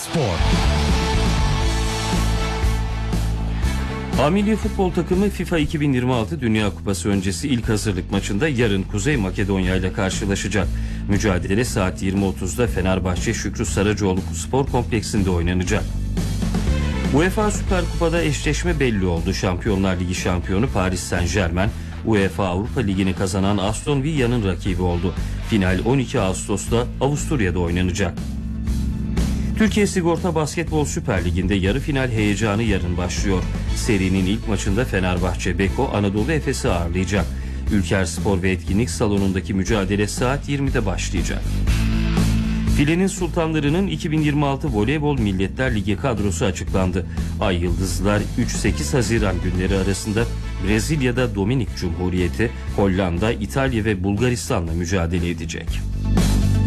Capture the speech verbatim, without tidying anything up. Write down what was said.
Spor. A Milli Futbol takımı FIFA iki bin yirmi altı Dünya Kupası öncesi ilk hazırlık maçında yarın Kuzey Makedonya ile karşılaşacak. Mücadele saat yirmi otuzda Fenerbahçe Şükrü Saracoğlu Spor Kompleksinde oynanacak. UEFA Süper Kupa'da eşleşme belli oldu. Şampiyonlar Ligi şampiyonu Paris Saint-Germain, UEFA Avrupa Ligi'ni kazanan Aston Villa'nın rakibi oldu. Final on iki Ağustos'ta Avusturya'da oynanacak. Türkiye Sigorta Basketbol Süper Ligi'nde yarı final heyecanı yarın başlıyor. Serinin ilk maçında Fenerbahçe Beko Anadolu Efes'i ağırlayacak. Ülker Spor ve Etkinlik Salonu'ndaki mücadele saat yirmide başlayacak. Filenin Sultanları'nın iki bin yirmi altı Voleybol Milletler Ligi kadrosu açıklandı. Ay Yıldızlılar üç sekiz Haziran günleri arasında Brezilya'da Dominik Cumhuriyeti, Hollanda, İtalya ve Bulgaristan'la mücadele edecek.